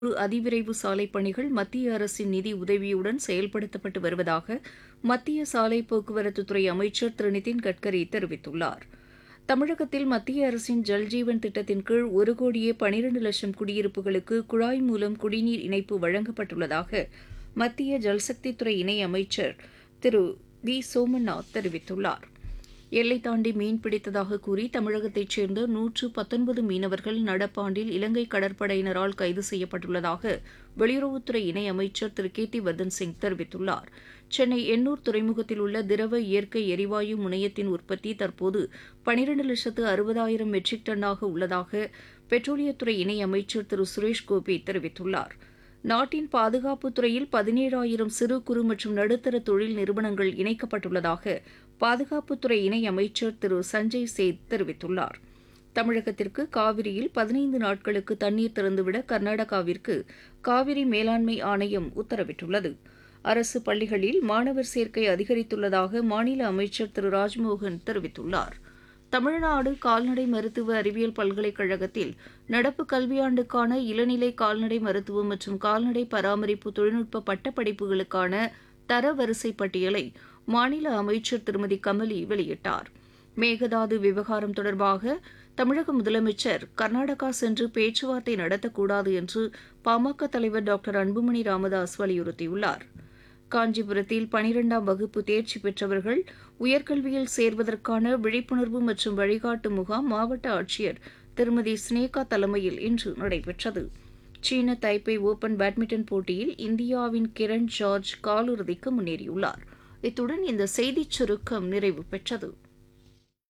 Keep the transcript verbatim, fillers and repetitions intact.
அதிவிரைவு சாலை பணிகள் மத்திய அரசின் நிதி உதவியுடன் செயல்படுத்தப்பட்டு வருவதாக மத்திய சாலை போக்குவரத்துத்துறை அமைச்சர் திரு நிதின் கட்கரி தெரிவித்துள்ளார். தமிழகத்தில் மத்திய அரசின் ஜல்ஜீவன் திட்டத்தின் கீழ் ஒரு கோடியே பனிரண்டு லட்சம் குடியிருப்புகளுக்கு குழாய் மூலம் குடிநீர் இணைப்பு வழங்கப்பட்டுள்ளதாக மத்திய ஜல்சக்தித்துறை இணை அமைச்சர் திரு வி சோமநாத் தெரிவித்துள்ளார். எல்லை தாண்டி மீன் பிடித்ததாக கூறி தமிழகத்தைச் சேர்ந்த நூற்று பத்தொன்பது மீனவர்கள் நடப்பாண்டில் இலங்கை கடற்படையினரால் கைது செய்யப்பட்டுள்ளதாக வெளியுறவுத்துறை இணை அமைச்சர் திரு கீர்த்திவர்தன் சிங் தெரிவித்துள்ளார். சென்னை எண்ணூர் துறைமுகத்தில் உள்ள திரவ இயற்கை எரிவாயு முனையத்தின் உற்பத்தி தற்போது பனிரண்டு லட்சத்து அறுபதாயிரம் மெட்ரிக் டன்னாக உள்ளதாக பெட்ரோலியத்துறை இணை அமைச்சர் திரு சுரேஷ் கோபி தெரிவித்துள்ளார். நாட்டின் பாதுகாப்புத் துறையில் பதினேழாயிரம் சிறு குறு மற்றும் நடுத்தர தொழில் நிறுவனங்கள் இணைக்கப்பட்டுள்ளதாக பாதுகாப்புத்துறை இணை அமைச்சர் திரு சஞ்சய் சேத் தெரிவித்துள்ளார். தமிழகத்திற்கு காவிரியில் பதினைந்து நாட்களுக்கு தண்ணீர் திறந்துவிட கர்நாடகாவிற்கு காவிரி மேலாண்மை ஆணையம் உத்தரவிட்டுள்ளது. அரசு பள்ளிகளில் மாணவர் சேர்க்கை அதிகரித்துள்ளதாக மாநில அமைச்சர் திரு ராஜ்மோகன் தெரிவித்துள்ளார். தமிழ்நாடு கால்நடை மருத்துவ அறிவியல் பல்கலைக்கழகத்தில் நடப்பு கல்வியாண்டுக்கான இளநிலை கால்நடை மருத்துவம் மற்றும் கால்நடை பராமரிப்பு தொழில்நுட்ப பட்டப்படிப்புகளுக்கான தரவரிசை பட்டியலை மாநில அமைச்சர் திருமதி கமலி வெளியிட்டார். மேகதாது விவகாரம் தொடர்பாக தமிழக முதலமைச்சர் கர்நாடகா சென்று பேச்சுவார்த்தை நடத்தக்கூடாது என்று பாமக தலைவர் டாக்டர் அன்புமணி ராமதாஸ் வலியுறுத்தியுள்ளார். காஞ்சிபுரத்தில் பனிரெண்டாம் வகுப்பு தேர்ச்சி பெற்றவர்கள் உயர்கல்வியில் சேர்வதற்கான விழிப்புணர்வு மற்றும் வழிகாட்டு முகாம் மாவட்ட ஆட்சியர் திருமதி ஸ்னேகா தலைமையில் இன்று நடைபெற்றது. சீன தைப்பே ஓபன் பேட்மிண்டன் போட்டியில் இந்தியாவின் கிரண் ஜார்ஜ் காலிறுதிக்கு முன்னேறியுள்ளார். இத்துடன் இந்த செய்திச் சுருக்கம் நிறைவு பெற்றது.